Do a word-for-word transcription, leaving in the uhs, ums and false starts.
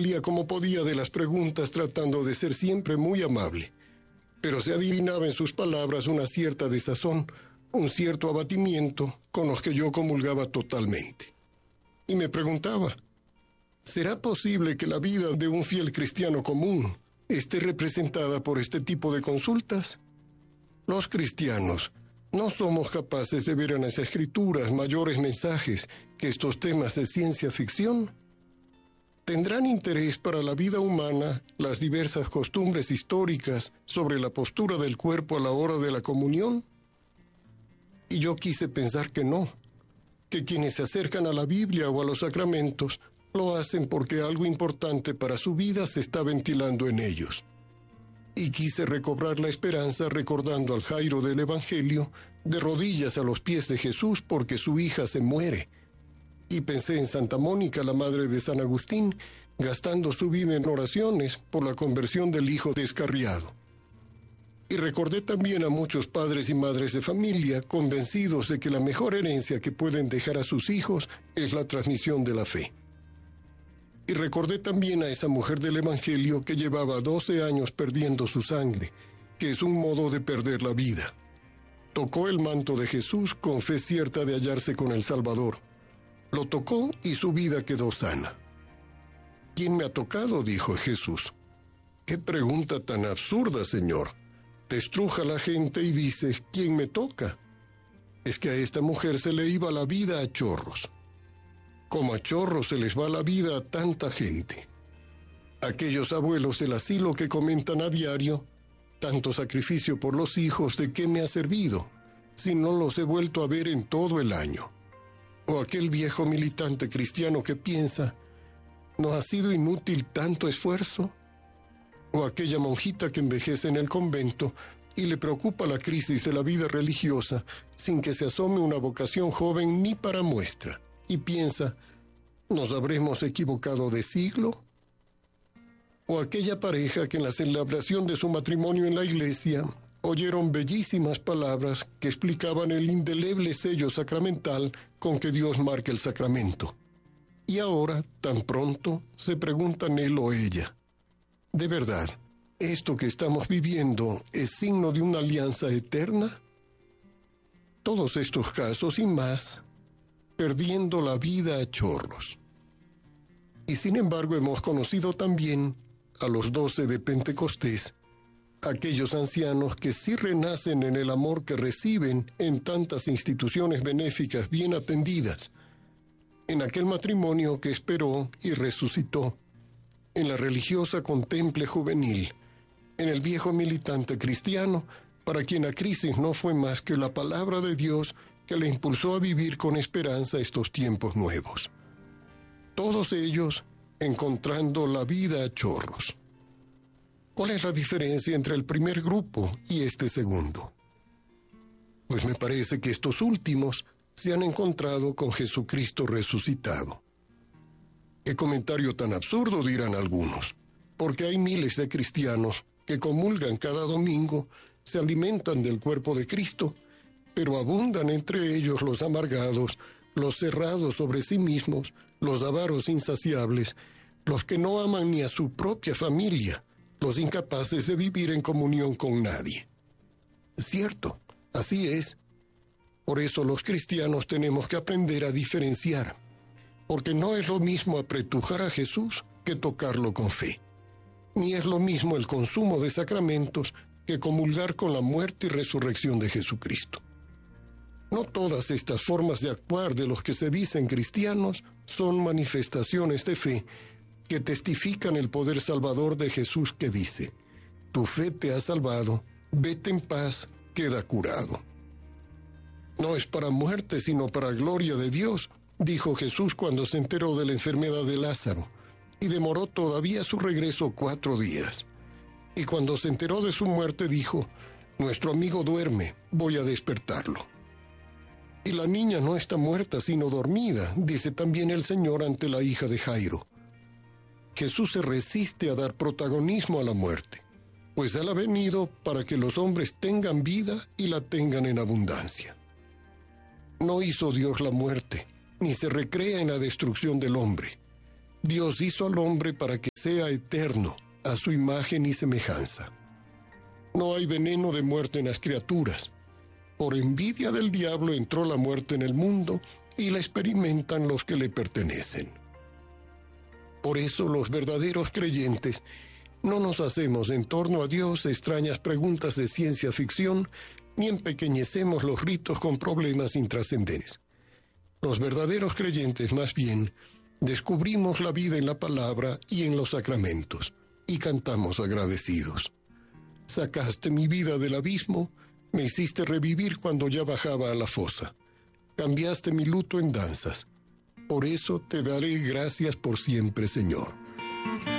salía como podía de las preguntas tratando de ser siempre muy amable, pero se adivinaba en sus palabras una cierta desazón, un cierto abatimiento con los que yo comulgaba totalmente. Y me preguntaba, ¿será posible que la vida de un fiel cristiano común esté representada por este tipo de consultas? Los cristianos no somos capaces de ver en las escrituras mayores mensajes que estos temas de ciencia ficción. ¿Tendrán interés para la vida humana las diversas costumbres históricas sobre la postura del cuerpo a la hora de la comunión? Y yo quise pensar que no, que quienes se acercan a la Biblia o a los sacramentos lo hacen porque algo importante para su vida se está ventilando en ellos. Y quise recobrar la esperanza recordando al Jairo del Evangelio de rodillas a los pies de Jesús porque su hija se muere. Y pensé en Santa Mónica, la madre de San Agustín, gastando su vida en oraciones por la conversión del hijo descarriado. Y recordé también a muchos padres y madres de familia convencidos de que la mejor herencia que pueden dejar a sus hijos es la transmisión de la fe. Y recordé también a esa mujer del Evangelio que llevaba doce años perdiendo su sangre, que es un modo de perder la vida. Tocó el manto de Jesús con fe cierta de hallarse con el Salvador. Lo tocó y su vida quedó sana. ¿Quién me ha tocado?, dijo Jesús. ¡Qué pregunta tan absurda, Señor! Te estruja la gente y dices, ¿quién me toca? Es que a esta mujer se le iba la vida a chorros. Como a chorros se les va la vida a tanta gente. Aquellos abuelos del asilo que comentan a diario, tanto sacrificio por los hijos, ¿de qué me ha servido? Si no los he vuelto a ver en todo el año. O aquel viejo militante cristiano que piensa, ¿no ha sido inútil tanto esfuerzo? O aquella monjita que envejece en el convento y le preocupa la crisis de la vida religiosa sin que se asome una vocación joven ni para muestra. Y piensa, ¿nos habremos equivocado de siglo? O aquella pareja que en la celebración de su matrimonio en la iglesia oyeron bellísimas palabras que explicaban el indeleble sello sacramental con que Dios marca el sacramento. Y ahora, tan pronto, se preguntan él o ella, ¿de verdad, esto que estamos viviendo es signo de una alianza eterna? Todos estos casos y más, perdiendo la vida a chorros. Y sin embargo hemos conocido también a los doce de Pentecostés, aquellos ancianos que sí renacen en el amor que reciben en tantas instituciones benéficas bien atendidas, en aquel matrimonio que esperó y resucitó, en la religiosa contemple juvenil, en el viejo militante cristiano, para quien la crisis no fue más que la palabra de Dios que le impulsó a vivir con esperanza estos tiempos nuevos. Todos ellos encontrando la vida a chorros. ¿Cuál es la diferencia entre el primer grupo y este segundo? Pues me parece que estos últimos se han encontrado con Jesucristo resucitado. ¡Qué comentario tan absurdo!, dirán algunos, porque hay miles de cristianos que comulgan cada domingo, se alimentan del cuerpo de Cristo, pero abundan entre ellos los amargados, los cerrados sobre sí mismos, los avaros insaciables, los que no aman ni a su propia familia, los incapaces de vivir en comunión con nadie. Cierto, así es. Por eso los cristianos tenemos que aprender a diferenciar, porque no es lo mismo apretujar a Jesús que tocarlo con fe, ni es lo mismo el consumo de sacramentos que comulgar con la muerte y resurrección de Jesucristo. No todas estas formas de actuar de los que se dicen cristianos son manifestaciones de fe que testifican el poder salvador de Jesús que dice, tu fe te ha salvado, vete en paz, queda curado. No es para muerte, sino para gloria de Dios, dijo Jesús cuando se enteró de la enfermedad de Lázaro, y demoró todavía su regreso cuatro días. Y cuando se enteró de su muerte dijo, nuestro amigo duerme, voy a despertarlo. Y la niña no está muerta, sino dormida, dice también el Señor ante la hija de Jairo. Jesús se resiste a dar protagonismo a la muerte, pues Él ha venido para que los hombres tengan vida y la tengan en abundancia. No hizo Dios la muerte, ni se recrea en la destrucción del hombre. Dios hizo al hombre para que sea eterno, a su imagen y semejanza. No hay veneno de muerte en las criaturas. Por envidia del diablo entró la muerte en el mundo y la experimentan los que le pertenecen. Por eso los verdaderos creyentes no nos hacemos en torno a Dios extrañas preguntas de ciencia ficción, ni empequeñecemos los ritos con problemas intrascendentes. Los verdaderos creyentes, más bien, descubrimos la vida en la palabra y en los sacramentos, y cantamos agradecidos. Sacaste mi vida del abismo, me hiciste revivir cuando ya bajaba a la fosa. Cambiaste mi luto en danzas. Por eso te daré gracias por siempre, Señor.